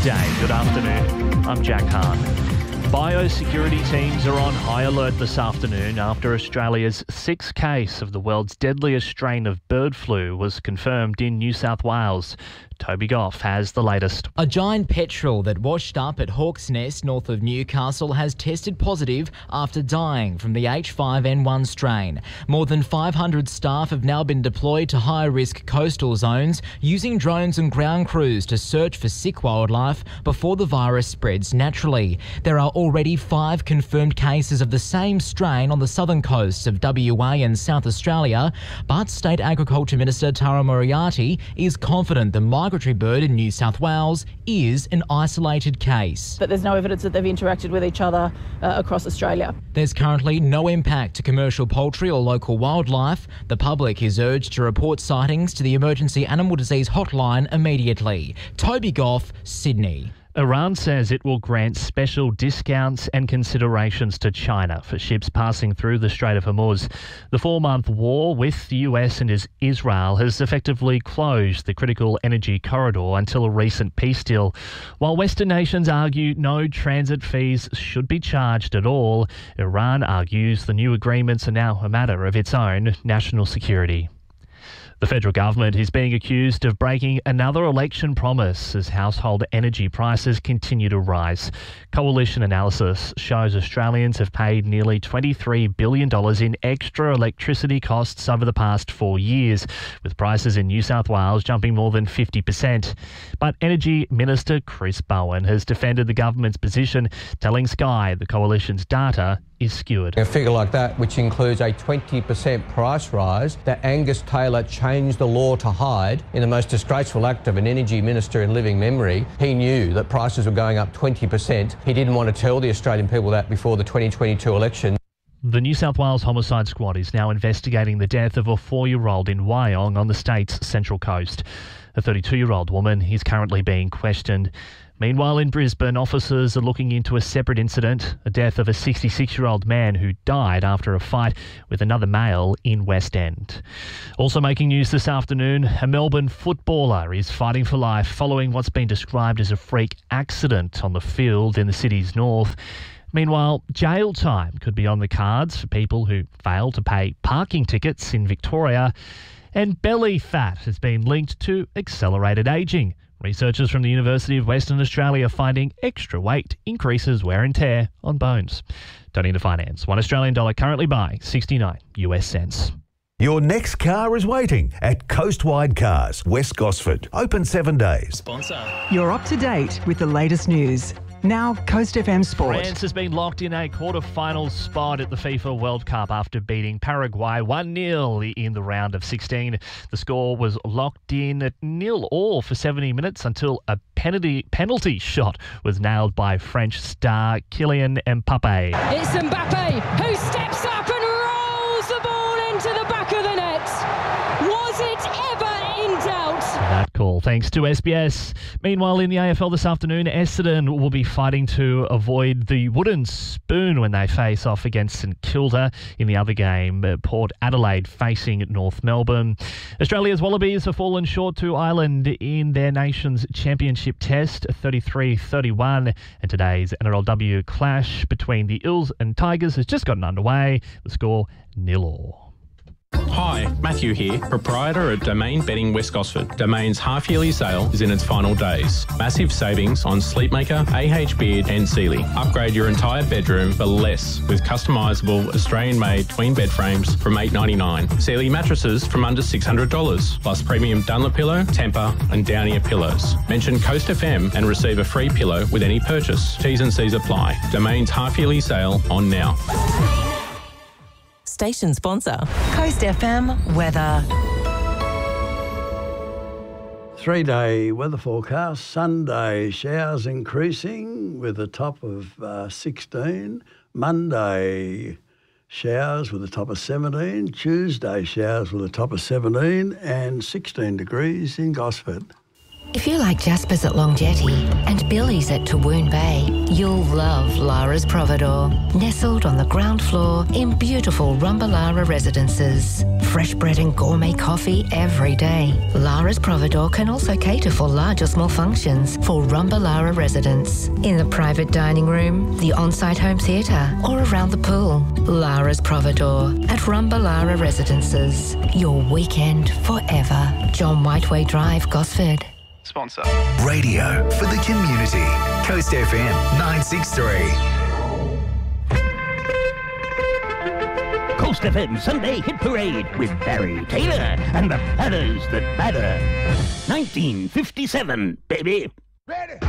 midday. Good afternoon. I'm Jack Hahn. Biosecurity teams are on high alert this afternoon after Australia's sixth case of the world's deadliest strain of bird flu was confirmed in New South Wales. Toby Goff has the latest. A giant petrel that washed up at Hawk's Nest north of Newcastle has tested positive after dying from the H5N1 strain. More than 500 staff have now been deployed to high-risk coastal zones using drones and ground crews to search for sick wildlife before the virus spreads naturally. There are already 5 confirmed cases of the same strain on the southern coasts of WA and South Australia, but State Agriculture Minister Tara Moriarty is confident the migratory bird in New South Wales is an isolated case. But there's no evidence that they've interacted with each other across Australia. There's currently no impact to commercial poultry or local wildlife. The public is urged to report sightings to the Emergency Animal Disease Hotline immediately. Toby Goff, Sydney. Iran says it will grant special discounts and considerations to China for ships passing through the Strait of Hormuz. The 4-month war with the US and Israel has effectively closed the critical energy corridor until a recent peace deal. While Western nations argue no transit fees should be charged at all, Iran argues the new agreements are now a matter of its own national security. The federal government is being accused of breaking another election promise as household energy prices continue to rise. Coalition analysis shows Australians have paid nearly $23 billion in extra electricity costs over the past 4 years, with prices in New South Wales jumping more than 50%. But Energy Minister Chris Bowen has defended the government's position, telling Sky the coalition's data is skewed. A figure like that, which includes a 20% price rise that Angus Taylor changed the law to hide in the most disgraceful act of an energy minister in living memory. He knew that prices were going up 20%. He didn't want to tell the Australian people that before the 2022 election. The New South Wales Homicide Squad is now investigating the death of a 4-year-old in Wyong on the state's central coast. A 32-year-old woman is currently being questioned. Meanwhile, in Brisbane, officers are looking into a separate incident, a death of a 66-year-old man who died after a fight with another male in West End. Also making news this afternoon, a Melbourne footballer is fighting for life following what's been described as a freak accident on the field in the city's north. Meanwhile, jail time could be on the cards for people who fail to pay parking tickets in Victoria. And belly fat has been linked to accelerated ageing. Researchers from the University of Western Australia are finding extra weight increases wear and tear on bones. Turning to finance, $1 Australian dollar currently buying 69 US cents. Your next car is waiting at Coastwide Cars, West Gosford. Open 7 days. Sponsor. You're up to date with the latest news. Now, Coast FM Sport. France has been locked in a quarter-final spot at the FIFA World Cup after beating Paraguay 1-0 in the round of 16. The score was locked in at 0-0 for 70 minutes until a penalty shot was nailed by French star Kylian Mbappe. It's Mbappe who steps up and rolls the ball into the back of the net. Was it ever in doubt? That call, thanks to SBS. Meanwhile, in the AFL this afternoon, Essendon will be fighting to avoid the wooden spoon when they face off against St Kilda. In the other game, Port Adelaide facing North Melbourne. Australia's Wallabies have fallen short to Ireland in their nation's championship test, 33-31. And today's NRLW clash between the Eels and Tigers has just gotten underway. The score 0-0. Hi, Matthew here, proprietor at Domain Bedding West Gosford. Domain's half-yearly sale is in its final days. Massive savings on Sleepmaker, AH Beard and Sealy. Upgrade your entire bedroom for less with customisable Australian-made twin bed frames from $8.99. Sealy mattresses from under $600, plus premium Dunlopillow, Tempur and Downier pillows. Mention Coast FM and receive a free pillow with any purchase. T's and C's apply. Domain's half-yearly sale on now. Station sponsor. Coast FM weather. 3-day weather forecast. Sunday, showers increasing with a top of 16. Monday, showers with a top of 17. Tuesday, showers with a top of 17 and 16 degrees in Gosford. If you like Jasper's at Long Jetty and Billy's at Tawoon Bay, you'll love Lara's Providore. Nestled on the ground floor in beautiful Rumbalara residences. Fresh bread and gourmet coffee every day. Lara's Providore can also cater for large or small functions for Rumbalara residents. In the private dining room, the on-site home theatre or around the pool. Lara's Providore at Rumbalara residences. Your weekend forever. John Whiteway Drive, Gosford. Sponsor. Radio for the community. Coast FM 963. Coast FM Sunday Hit Parade with Barry Taylor and the Padders That Matter. 1957, baby. Ready.